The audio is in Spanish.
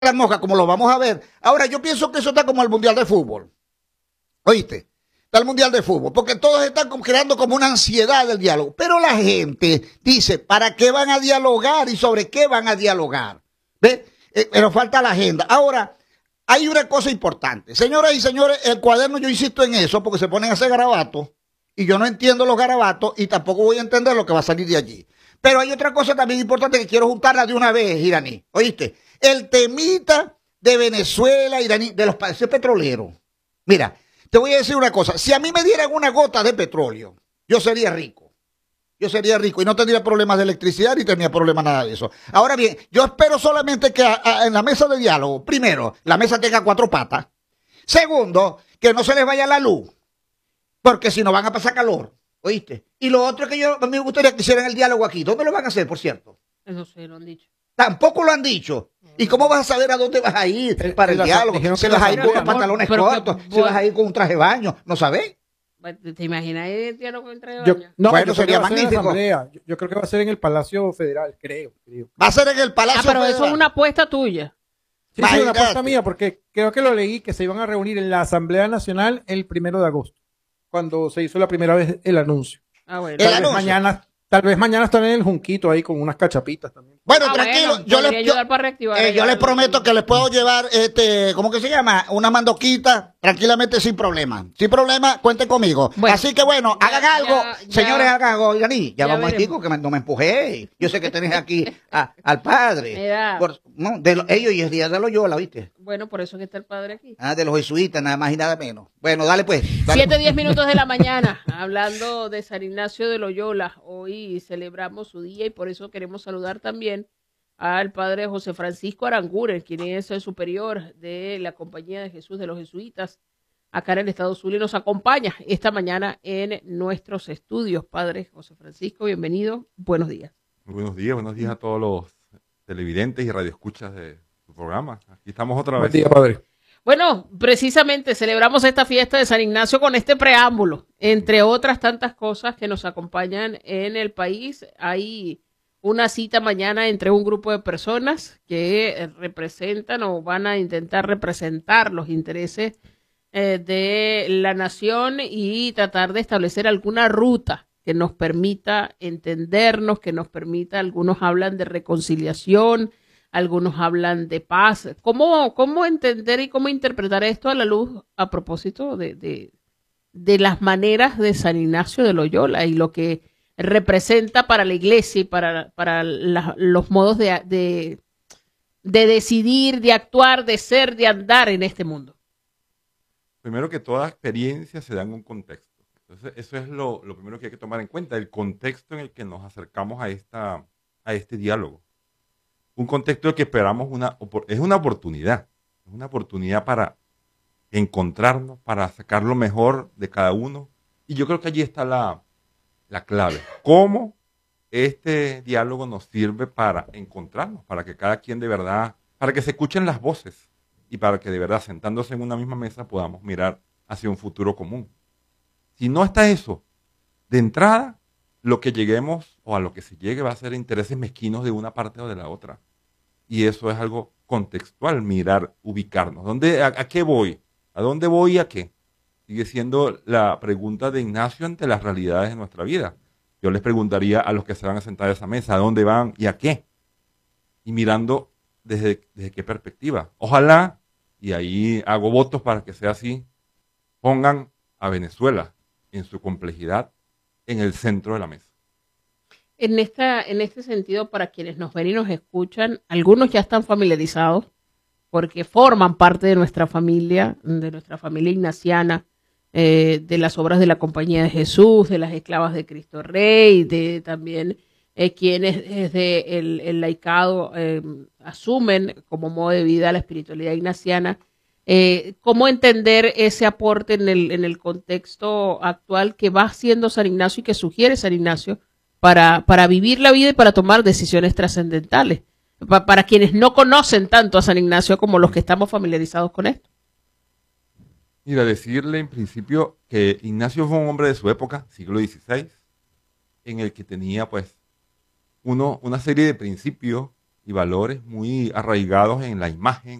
las moscas, como lo vamos a ver. Ahora, yo pienso que eso está como el Mundial de Fútbol. ¿Oíste? Está el Mundial de Fútbol, porque todos están creando como una ansiedad del diálogo. Pero la gente dice, ¿para qué van a dialogar y sobre qué van a dialogar? ¿Ves? Pero falta la agenda. Ahora, hay una cosa importante. Señoras y señores, el cuaderno, yo insisto en eso, porque se ponen a hacer garabatos, y yo no entiendo los garabatos, y tampoco voy a entender lo que va a salir de allí. Pero hay otra cosa también importante que quiero juntarla de una vez, Iraní. ¿Oíste? El temita de Venezuela, Iraní, de los países petroleros. Mira, te voy a decir una cosa. Si a mí me dieran una gota de petróleo, yo sería rico. Yo sería rico y no tendría problemas de electricidad ni tendría problemas nada de eso. Ahora bien, yo espero solamente que en la mesa de diálogo, primero, la mesa tenga 4 patas. Segundo, que no se les vaya la luz, porque si no van a pasar calor. ¿Oíste? Y lo otro es que a mí me gustaría que hicieran el diálogo aquí. ¿Dónde lo van a hacer, por cierto? Eso sí, lo han dicho. Tampoco lo han dicho. ¿Y cómo vas a saber a dónde vas a ir para el diálogo? ¿Se vas a ir con los pantalones cortos? ¿Se vas a ir con un traje de baño? ¿No sabés? ¿Te imaginas el diálogo con el traje de baño? No, bueno, sería magnífico. Yo creo que va a ser en el Palacio Federal, creo. Va a ser en el Palacio Federal. Federal. Eso es una apuesta tuya. Sí, es una apuesta mía, porque creo que lo leí, que se iban a reunir en la Asamblea Nacional el 1 de agosto, cuando se hizo la primera vez el anuncio. Bueno. Tal vez mañana están en el Junquito ahí con unas cachapitas también. Bueno, tranquilo, bueno, yo les prometo que les puedo llevar, ¿cómo que se llama? Una mandoquita, tranquilamente, sin problema. Sin problema, cuenten conmigo. Bueno, así que bueno, hagan algo, señores, hagan algo. Iraní, ya vamos a decir que no me empujé. Yo sé que tenés aquí al padre. Ellos y el día de Loyola, ¿viste? Bueno, por eso que está el padre aquí. De los jesuitas, nada más y nada menos. Bueno, dale pues. 7:10 minutos de la mañana, hablando de San Ignacio de Loyola. Hoy celebramos su día y por eso queremos saludar también al padre José Francisco Aranguren, quien es el superior de la Compañía de Jesús de los Jesuitas acá en el estado Zulia, y nos acompaña esta mañana en nuestros estudios. Padre José Francisco, bienvenido, buenos días. Muy buenos días a todos los televidentes y radioescuchas de su programa. Aquí estamos otra vez. Buen día, padre. Bueno, precisamente celebramos esta fiesta de San Ignacio con este preámbulo, entre otras tantas cosas que nos acompañan en el país. Hay una cita mañana entre un grupo de personas que representan o van a intentar representar los intereses de la nación y tratar de establecer alguna ruta que nos permita entendernos, que nos permita, algunos hablan de reconciliación, algunos hablan de paz. ¿Cómo entender y cómo interpretar esto a la luz a propósito de las maneras de San Ignacio de Loyola y lo que representa para la iglesia y para los modos de decidir, de actuar, de ser, de andar en este mundo? Primero que toda experiencia se da en un contexto. Entonces, eso es lo primero que hay que tomar en cuenta, el contexto en el que nos acercamos a este diálogo. Un contexto que esperamos es una oportunidad para encontrarnos, para sacar lo mejor de cada uno. Y yo creo que allí está la clave. ¿Cómo este diálogo nos sirve para encontrarnos? Para que cada quien de verdad, para que se escuchen las voces y para que de verdad, sentándose en una misma mesa, podamos mirar hacia un futuro común. Si no está eso, de entrada, lo que lleguemos o a lo que se llegue va a ser intereses mezquinos de una parte o de la otra. Y eso es algo contextual, mirar, ubicarnos. ¿A qué voy? ¿A dónde voy y a qué? Sigue siendo la pregunta de Ignacio ante las realidades de nuestra vida. Yo les preguntaría a los que se van a sentar a esa mesa, ¿a dónde van y a qué? Y mirando desde qué perspectiva. Ojalá, y ahí hago votos para que sea así, pongan a Venezuela en su complejidad en el centro de la mesa. En este sentido, para quienes nos ven y nos escuchan, algunos ya están familiarizados porque forman parte de nuestra familia ignaciana, de las obras de la Compañía de Jesús, de las esclavas de Cristo Rey, de también quienes desde el laicado asumen como modo de vida la espiritualidad ignaciana. ¿Cómo entender ese aporte en el contexto actual que va haciendo San Ignacio y que sugiere San Ignacio para vivir la vida y para tomar decisiones trascendentales? Para quienes no conocen tanto a San Ignacio como los que estamos familiarizados con esto. Mira, decirle en principio que Ignacio fue un hombre de su época, siglo XVI, en el que tenía pues una serie de principios y valores muy arraigados en la imagen,